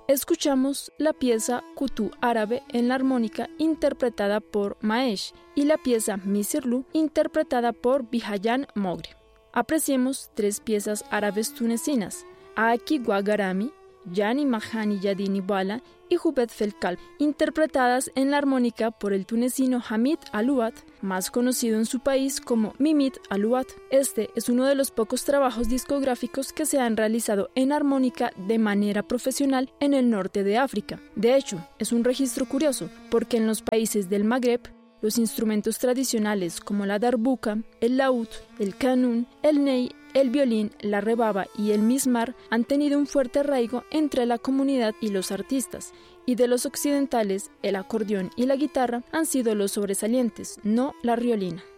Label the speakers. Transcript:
Speaker 1: Escuchamos la pieza Kutú árabe en la armónica interpretada por Maesh y la pieza Misirlu interpretada por Bihayan Mogri. Apreciemos 3 piezas árabes tunecinas, Aki Guagarami, Yani Mahani Yadini Bala y Jubet Felkalb, interpretadas en la armónica por el tunecino Hamid Alouat, más conocido en su país como Mimit Alouat. Este es uno de los pocos trabajos discográficos que se han realizado en armónica de manera profesional en el norte de África. De hecho, es un registro curioso, porque en los países del Magreb, los instrumentos tradicionales como la darbuka, el laúd, el kanun, el ney, el violín, la rebaba y el mizmar han tenido un fuerte arraigo entre la comunidad y los artistas, y de los occidentales, el acordeón y la guitarra han sido los sobresalientes, no la riolina.